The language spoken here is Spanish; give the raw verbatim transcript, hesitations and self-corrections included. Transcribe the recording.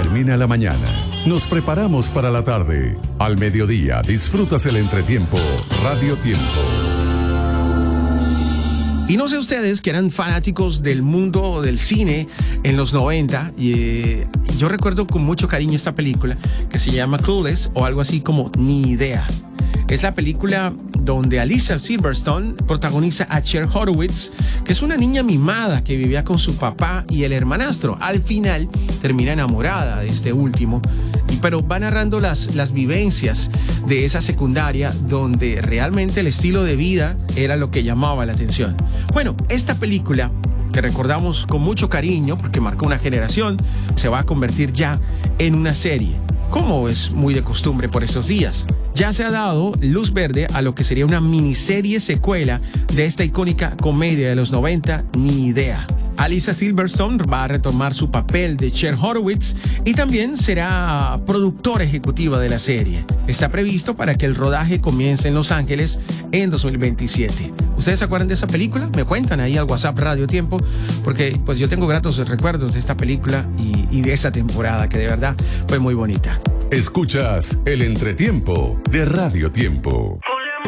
termina la mañana. Nos preparamos para la tarde. Al mediodía disfrutas el entretiempo Radio Tiempo. Y no sé ustedes que eran fanáticos del mundo del cine en los noventa, y eh, yo recuerdo con mucho cariño esta película que se llama Clueless, o algo así como Ni Idea. Es la película donde Alicia Silverstone protagoniza a Cher Horowitz, que es una niña mimada que vivía con su papá y el hermanastro. Al final termina enamorada de este último, pero va narrando las, las vivencias de esa secundaria donde realmente el estilo de vida era lo que llamaba la atención. Bueno, esta película, que recordamos con mucho cariño porque marcó una generación, se va a convertir ya en una serie, como es muy de costumbre por estos días. Ya se ha dado luz verde a lo que sería una miniserie secuela de esta icónica comedia de los noventa, Ni Idea. Alicia Silverstone va a retomar su papel de Cher Horowitz y también será productora ejecutiva de la serie. Está previsto para que el rodaje comience en Los Ángeles en dos mil veintisiete. ¿Ustedes se acuerdan de esa película? Me cuentan ahí al WhatsApp Radio Tiempo, porque pues yo tengo gratos recuerdos de esta película y, y de esa temporada que de verdad fue muy bonita. Escuchas el entretiempo de Radio Tiempo.